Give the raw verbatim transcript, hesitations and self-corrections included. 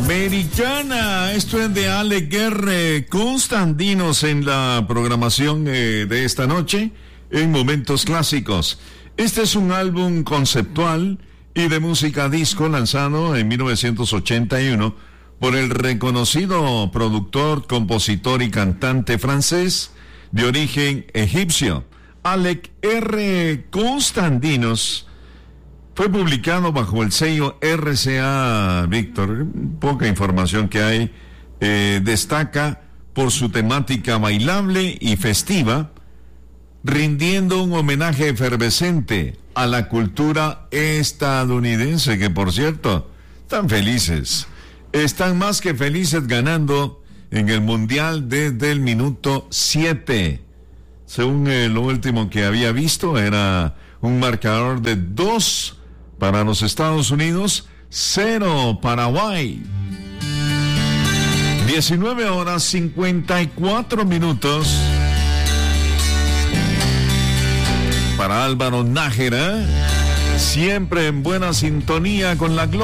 Americana. Esto es de Alec R. Constantinos en la programación eh, de esta noche en Momentos Clásicos. Este es un álbum conceptual y de música disco lanzado en mil novecientos ochenta y uno por el reconocido productor, compositor y cantante francés de origen egipcio, Alec R. Constantinos. Fue publicado bajo el sello R C A Víctor. Poca información que hay. Eh, destaca por su temática bailable y festiva, rindiendo un homenaje efervescente a la cultura estadounidense, que por cierto, están felices. Están más que felices ganando en el Mundial desde el minuto siete. Según eh, lo último que había visto, era un marcador de dos para los Estados Unidos, cero Paraguay. diecinueve horas cincuenta y cuatro minutos. Para Álvaro Nájera, siempre en buena sintonía con la Gloria.